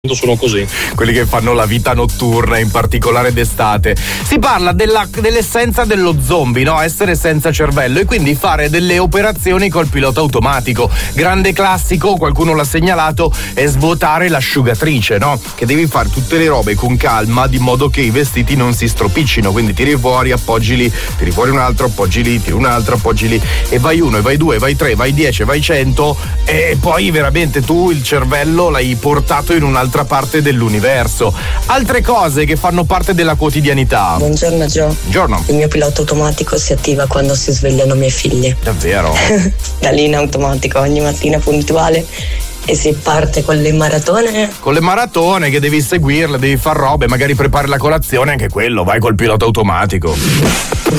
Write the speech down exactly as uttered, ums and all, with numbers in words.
Sono così. Quelli che fanno la vita notturna, in particolare d'estate. Si parla della, dell'essenza dello zombie, no? Essere senza cervello e quindi fare delle operazioni col pilota automatico. Grande classico, qualcuno l'ha segnalato, è svuotare l'asciugatrice, no? Che devi fare tutte le robe con calma, di modo che i vestiti non si stropiccino. Quindi tiri fuori, appoggi lì, tiri fuori un altro, appoggi lì, tiri un altro, appoggi lì, e vai uno, e vai due, e vai tre, vai dieci, e vai cento, e poi veramente tu il cervello l'hai portato in un'altra parte dell'universo. Altre cose che fanno parte della quotidianità. Buongiorno Gio. Buongiorno. Il mio pilota automatico si attiva quando si svegliano mie figlie. Davvero? Da lì in automatico ogni mattina puntuale e si parte con le maratone. Con le maratone che devi seguirle, devi far robe, magari prepari la colazione, anche quello, vai col pilota automatico.